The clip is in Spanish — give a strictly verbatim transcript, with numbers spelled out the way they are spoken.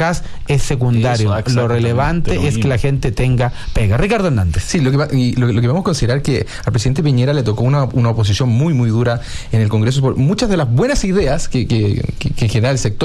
Kast es secundario. Eso, lo relevante lo es que la gente tenga pega. Ricardo Hernández. Sí, lo que, va, y lo, lo que vamos a considerar que al presidente Piñera le tocó una, una oposición muy, muy dura en el Congreso por muchas de las buenas ideas que, que, que, que genera el sector.